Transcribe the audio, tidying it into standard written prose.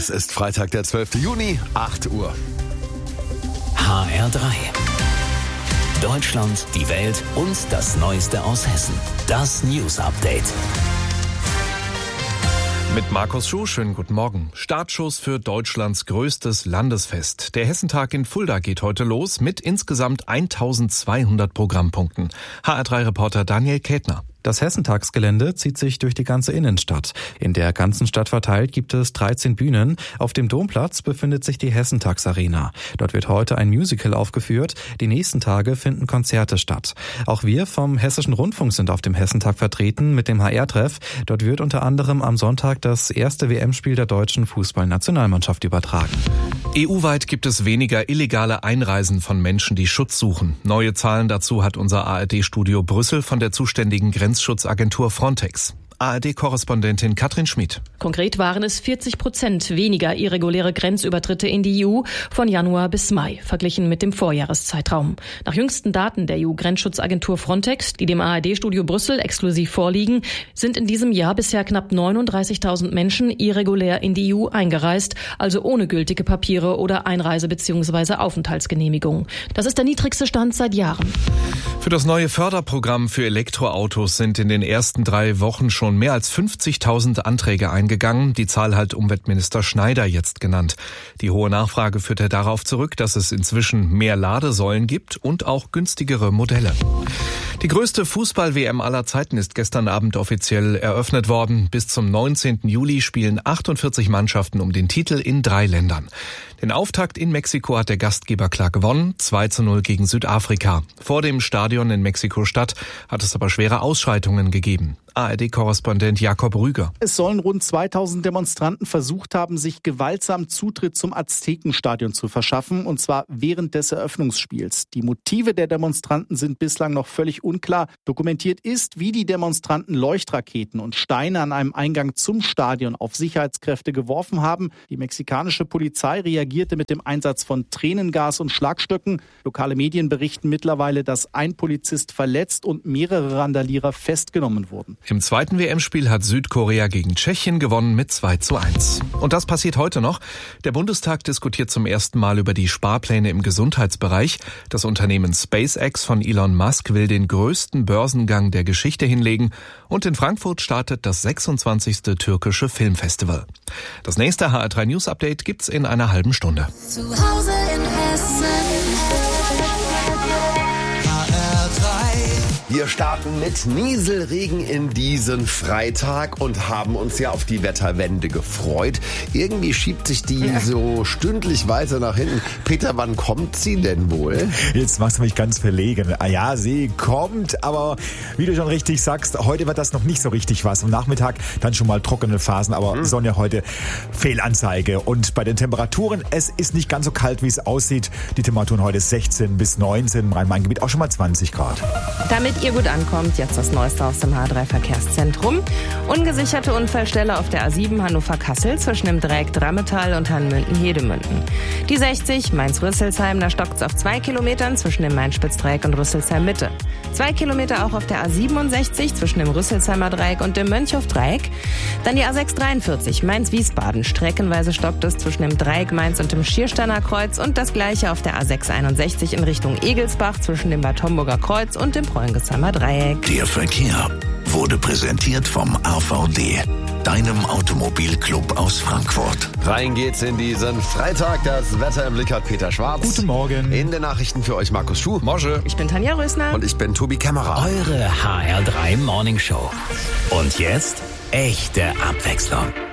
Es ist Freitag, der 12. Juni, 8 Uhr. HR3. Deutschland, die Welt und das Neueste aus Hessen. Das News Update. Mit Markus Schuh, schönen guten Morgen. Startschuss für Deutschlands größtes Landesfest. Der Hessentag in Fulda geht heute los mit insgesamt 1200 Programmpunkten. HR3-Reporter Daniel Kätner. Das Hessentagsgelände zieht sich durch die ganze Innenstadt. In der ganzen Stadt verteilt gibt es 13 Bühnen. Auf dem Domplatz befindet sich die Hessentagsarena. Dort wird heute ein Musical aufgeführt. Die nächsten Tage finden Konzerte statt. Auch wir vom Hessischen Rundfunk sind auf dem Hessentag vertreten mit dem HR-Treff. Dort wird unter anderem am Sonntag das erste WM-Spiel der deutschen Fußballnationalmannschaft übertragen. EU-weit gibt es weniger illegale Einreisen von Menschen, die Schutz suchen. Neue Zahlen dazu hat unser ARD-Studio Brüssel von der zuständigen Grenzschutzagentur Frontex. ARD-Korrespondentin Katrin Schmid. Konkret waren es 40% weniger irreguläre Grenzübertritte in die EU von Januar bis Mai, verglichen mit dem Vorjahreszeitraum. Nach jüngsten Daten der EU-Grenzschutzagentur Frontex, die dem ARD-Studio Brüssel exklusiv vorliegen, sind in diesem Jahr bisher knapp 39.000 Menschen irregulär in die EU eingereist, also ohne gültige Papiere oder Einreise- bzw. Aufenthaltsgenehmigung. Das ist der niedrigste Stand seit Jahren. Für das neue Förderprogramm für Elektroautos sind in den ersten 3 Wochen schon mehr als 50.000 Anträge eingegangen. Die Zahl hat Umweltminister Schneider jetzt genannt. Die hohe Nachfrage führte darauf zurück, dass es inzwischen mehr Ladesäulen gibt und auch günstigere Modelle. Die größte Fußball-WM aller Zeiten ist gestern Abend offiziell eröffnet worden. Bis zum 19. Juli spielen 48 Mannschaften um den Titel in 3 Ländern. Den Auftakt in Mexiko hat der Gastgeber klar gewonnen, 2:0 gegen Südafrika. Vor dem Stadion in Mexiko-Stadt hat es aber schwere Ausschreitungen gegeben. ARD-Korrespondent Jakob Rüger. Es sollen rund 2000 Demonstranten versucht haben, sich gewaltsam Zutritt zum Aztekenstadion zu verschaffen, und zwar während des Eröffnungsspiels. Die Motive der Demonstranten sind bislang noch völlig unklar. Dokumentiert ist, wie die Demonstranten Leuchtraketen und Steine an einem Eingang zum Stadion auf Sicherheitskräfte geworfen haben. Die mexikanische Polizei reagierte mit dem Einsatz von Tränengas und Schlagstöcken. Lokale Medien berichten mittlerweile, dass ein Polizist verletzt und mehrere Randalierer festgenommen wurden. Im zweiten WM-Spiel hat Südkorea gegen Tschechien gewonnen mit 2:1. Und das passiert heute noch. Der Bundestag diskutiert zum ersten Mal über die Sparpläne im Gesundheitsbereich. Das Unternehmen SpaceX von Elon Musk will den größten Börsengang der Geschichte hinlegen. Und in Frankfurt startet das 26. türkische Filmfestival. Das nächste HR3 News Update gibt's in einer halben Stunde. Zu Hause in Hessen. Wir starten mit Nieselregen in diesen Freitag und haben uns ja auf die Wetterwende gefreut. Irgendwie schiebt sich die so stündlich weiter nach hinten. Peter, wann kommt sie denn wohl? Jetzt machst du mich ganz verlegen. Ja, sie kommt, aber wie du schon richtig sagst, heute wird das noch nicht so richtig was. Am Nachmittag dann schon mal trockene Phasen, aber Sonne heute Fehlanzeige. Und bei den Temperaturen, es ist nicht ganz so kalt, wie es aussieht. Die Temperaturen heute 16 bis 19, im Rhein-Main-Gebiet auch schon mal 20 Grad. Damit ihr gut ankommt, jetzt das Neueste aus dem H3-Verkehrszentrum. Ungesicherte Unfallstelle auf der A7 Hannover-Kassel zwischen dem Dreieck Drammetal und Hanmünden-Hedemünden. Die 60 Mainz-Rüsselsheim, da stockt's auf 2 Kilometern zwischen dem Main-Spitz-Dreieck und Rüsselsheim-Mitte. 2 Kilometer auch auf der A67 zwischen dem Rüsselsheimer Dreieck und dem Mönchhof-Dreieck. Dann die A643 Mainz-Wiesbaden. Streckenweise stockt es zwischen dem Dreieck Mainz und dem Schiersteiner Kreuz und das gleiche auf der A661 in Richtung Egelsbach zwischen dem Bad Homburger Kreuz und dem Preungessheimer Dreieck. Der Verkehr wurde präsentiert vom AVD, deinem Automobilclub aus Frankfurt. Rein geht's in diesen Freitag. Das Wetter im Blick hat Peter Schwarz. Guten Morgen. In den Nachrichten für euch Markus Schuh. Mosche. Ich bin Tanja Rösner. Und ich bin Tobi Kämmerer. Eure HR3 Morning Show. Und jetzt echte Abwechslung.